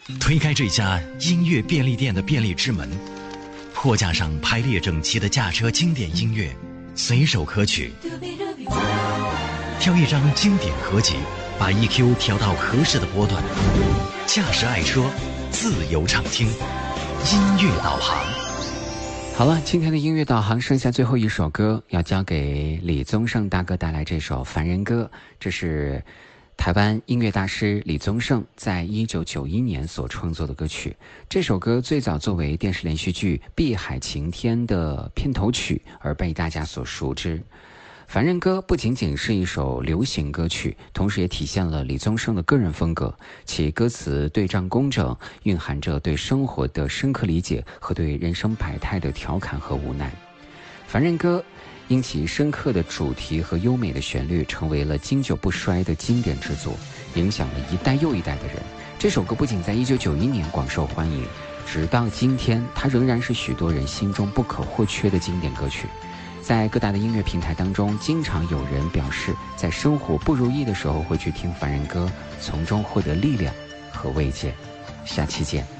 推开这家音乐便利店的便利之门，货架上排列整齐的驾车经典音乐，随手可取。挑一张经典合集，把 EQ 调到合适的波段，驾驶爱车，自由畅听，音乐导航。 好了，今天的音乐导航剩下最后一首歌，要交给李宗盛大哥带来这首《凡人歌》，这是台湾音乐大师李宗盛在1991年所创作的歌曲。这首歌最早作为电视连续剧《碧海晴天》的片头曲而被大家所熟知。凡人歌不仅仅是一首流行歌曲，同时也体现了李宗盛的个人风格，其歌词对仗工整，蕴含着对生活的深刻理解和对人生百态的调侃和无奈。凡人歌因其深刻的主题和优美的旋律，成为了经久不衰的经典之作，影响了一代又一代的人。这首歌不仅在1991年广受欢迎，直到今天它仍然是许多人心中不可或缺的经典歌曲。在各大的音乐平台当中，经常有人表示在生活不如意的时候会去听凡人歌，从中获得力量和慰藉。下期见。